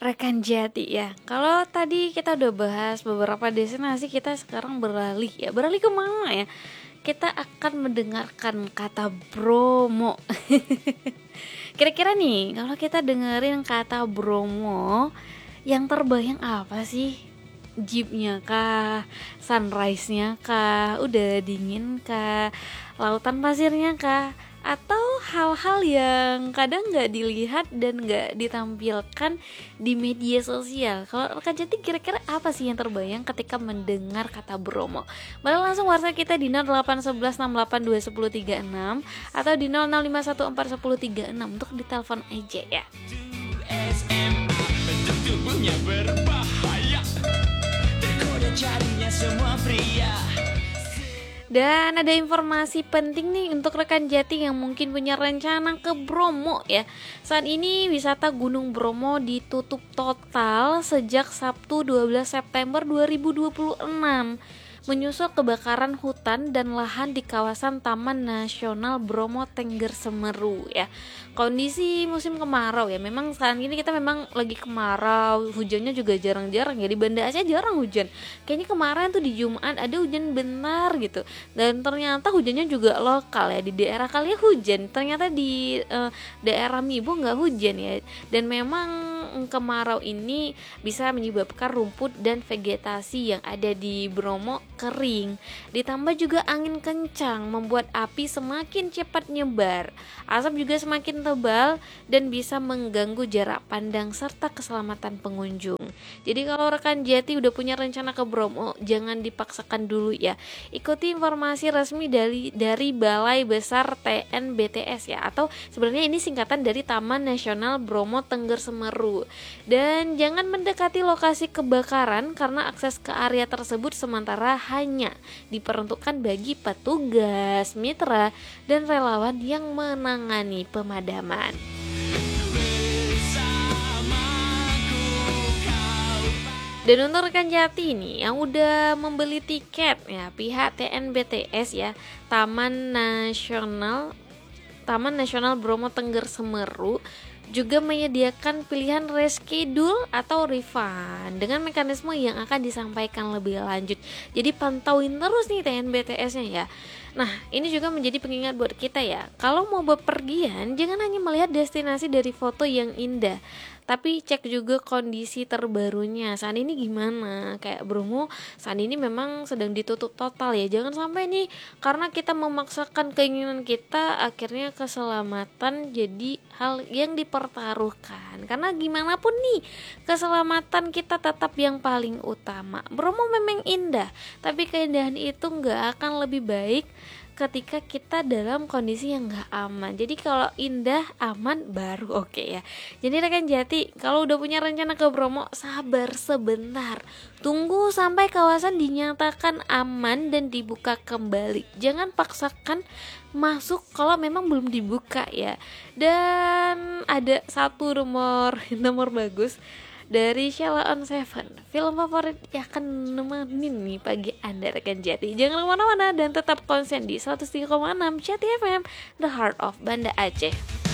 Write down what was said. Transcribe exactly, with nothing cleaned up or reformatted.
Rekan Jati ya. Kalau tadi kita udah bahas beberapa destinasi, kita sekarang beralih ya. Beralih ke mana ya? Kita akan mendengarkan kata Bromo. Kira-kira nih, kalau kita dengerin kata Bromo, yang terbayang apa sih? Jeepnya kah? Sunrise-nya kah? Udah dingin kah? Lautan pasirnya kah? Atau hal-hal yang kadang nggak dilihat dan nggak ditampilkan di media sosial. Kalau rekan Jati kira-kira apa sih yang terbayang ketika mendengar kata Bromo? Boleh langsung WhatsApp kita di nol delapan satu satu enam delapan dua satu tiga enam atau di nol nol lima satu empat satu nol tiga enam untuk ditelepon aja ya. S M A bentuk tubuhnya berbahaya, tergoda carinya semua pria. Dan ada informasi penting nih untuk rekan Jati yang mungkin punya rencana ke Bromo ya. Saat ini wisata Gunung Bromo ditutup total sejak Sabtu dua belas September dua ribu dua puluh enam menyusul kebakaran hutan dan lahan di kawasan Taman Nasional Bromo Tengger Semeru ya. Kondisi musim kemarau ya, memang saat ini kita memang lagi kemarau, hujannya juga jarang-jarang ya, di Banda Aceh jarang hujan. Kayaknya kemarin tuh di Jumat ada hujan benar gitu. Dan ternyata hujannya juga lokal ya, di daerah kalian hujan, ternyata di uh, daerah Mibo nggak hujan ya. Dan memang kemarau ini bisa menyebabkan rumput dan vegetasi yang ada di Bromo kering. Ditambah juga angin kencang membuat api semakin cepat nyebar. Asap juga semakin tebal dan bisa mengganggu jarak pandang serta keselamatan pengunjung. Jadi kalau rekan Jati udah punya rencana ke Bromo, jangan dipaksakan dulu ya. Ikuti informasi resmi dari dari Balai Besar T N B T S ya, atau sebenarnya ini singkatan dari Taman Nasional Bromo Tengger Semeru. Dan jangan mendekati lokasi kebakaran karena akses ke area tersebut sementara hanya diperuntukkan bagi petugas, mitra, dan relawan yang menangani pemadaman. Dan untuk rekan Jati nih yang udah membeli tiket ya, pihak T N B T S ya, Taman Nasional Taman Nasional Bromo Tengger Semeru juga menyediakan pilihan reschedule atau refund dengan mekanisme yang akan disampaikan lebih lanjut. Jadi pantauin terus nih T N B T S-nya ya. Nah, ini juga menjadi pengingat buat kita ya. Kalau mau bepergian, jangan hanya melihat destinasi dari foto yang indah, tapi cek juga kondisi terbarunya. Saat ini gimana? Kayak Bromo saat ini memang sedang ditutup total ya. Jangan sampai nih karena kita memaksakan keinginan kita, akhirnya keselamatan jadi hal yang dipertaruhkan. Karena gimana pun nih, keselamatan kita tetap yang paling utama. Bromo memang indah, tapi keindahan itu gak akan lebih baik ketika kita dalam kondisi yang gak aman. Jadi kalau indah, aman, baru oke okay ya. Jadi rekan Jati, kalau udah punya rencana ke Bromo, sabar sebentar. Tunggu sampai kawasan dinyatakan aman dan dibuka kembali. Jangan paksakan masuk kalau memang belum dibuka ya. Dan ada satu nomor nomor bagus dari Sheila on Seven, film favorit yang akan nemenin nih pagi Anda rekan Jati. Jangan kemana-mana dan tetap konsen di seratus tiga koma enam Jati F M, The Heart of Banda Aceh.